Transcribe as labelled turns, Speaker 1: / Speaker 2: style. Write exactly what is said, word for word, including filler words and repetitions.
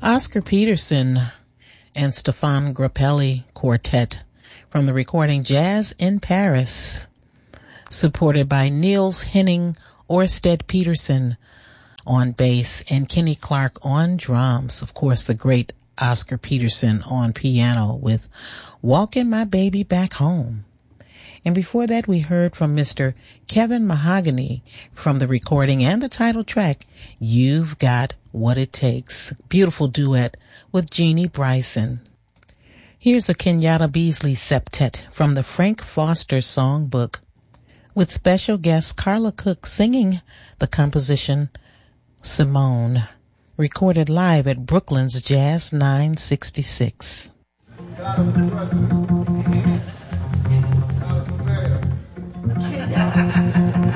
Speaker 1: Oscar Peterson and Stefan Grappelli Quartet from the recording Jazz in Paris, supported by Niels Henning Orsted Peterson on bass and Kenny Clark on drums. Of course, the great Oscar Peterson on piano with Walking My Baby Back Home. And before that, we heard from Mister Kevin Mahogany from the recording and the title track, You've Got What It Takes. Beautiful duet with Jeannie Bryson. Here's a Kenyatta Beasley septet from the Frank Foster Songbook, with special guest Carla Cook singing the composition Simone, recorded live at Brooklyn's Jazz nine sixty-six.